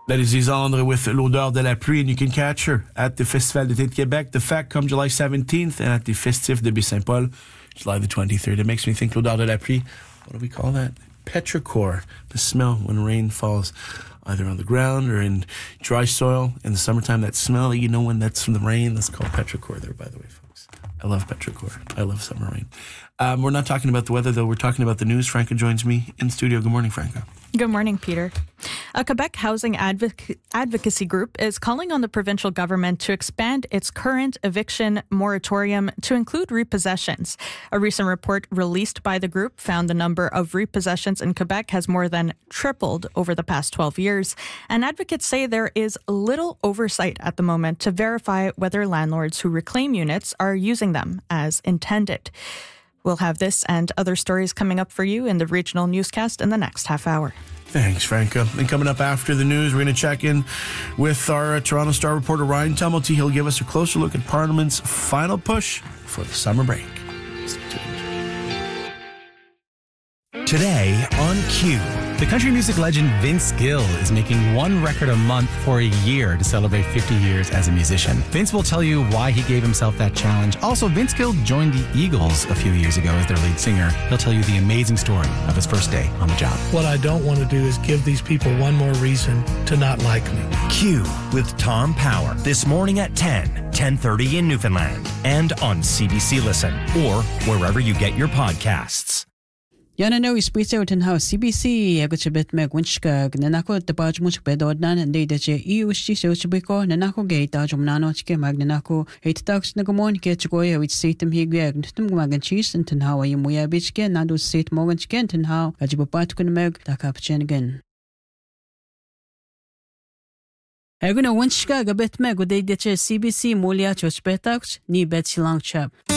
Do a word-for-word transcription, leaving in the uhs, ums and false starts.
That is Lisandre with L'Odeur de la Pluie, and you can catch her at the Festival d'été de Québec, the F A C, come July seventeenth, and at the Festif de Baie-Saint-Paul, July the twenty-third. It makes me think L'Odeur de la Pluie, what do we call that? Petrichor, the smell when rain falls either on the ground or in dry soil in the summertime. That smell that you know when that's from the rain, that's called petrichor there, by the way, folks. I love petrichor. I love summer rain. Um, we're not talking about the weather, though. We're talking about the news. Franca joins me in studio. Good morning, Franca. Good morning, Peter. A Quebec housing advoc- advocacy group is calling on the provincial government to expand its current eviction moratorium to include repossessions. A recent report released by the group found the number of repossessions in Quebec has more than tripled over the past twelve years, and advocates say there is little oversight at the moment to verify whether landlords who reclaim units are using them as intended. We'll have this and other stories coming up for you in the regional newscast in the next half hour. Thanks, Franca. And coming up after the news, we're going to check in with our uh, Toronto Star reporter, Ryan Tumulty. He'll give us a closer look at Parliament's final push for the summer break. Stay tuned. Today on Q. The country music legend Vince Gill is making one record a month for a year to celebrate fifty years as a musician. Vince will tell you why he gave himself that challenge. Also, Vince Gill joined the Eagles a few years ago as their lead singer. He'll tell you the amazing story of his first day on the job. What I don't want to do is give these people one more reason to not like me. Q with Tom Power this morning at ten, ten thirty in Newfoundland and on C B C Listen or wherever you get your podcasts. Yana no ispitse utan how C B C agutbet me gunshka nanako tapaj much bedodnan and de che eu shi so chbiko nanako gate ajumnano chke magnanako eight tax nagomon ke chgoy which seatem higag tum magan cheese and how you muya bichke nadu seat mogan chkent and how ajibat kun meg takapchen again. Aguna wunshka gabet me gudei de che C B C mulia chospetax ni bet silang chap.